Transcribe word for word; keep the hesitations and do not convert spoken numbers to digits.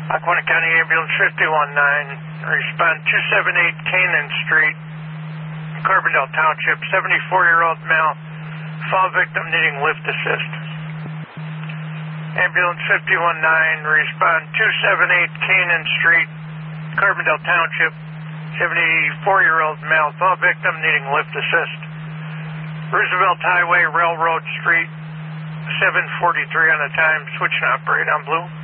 Lackawanna County Ambulance fifty-one nine, respond two seventy-eight Canaan Street, Carbondale Township, seventy-four-year-old male, fall victim needing lift assist. Ambulance fifty-one nine, respond two seventy-eight Canaan Street, Carbondale Township, seventy-four-year-old male, fall victim needing lift assist. Roosevelt Highway, Railroad Street, seven forty-three on the time, switching operate on blue.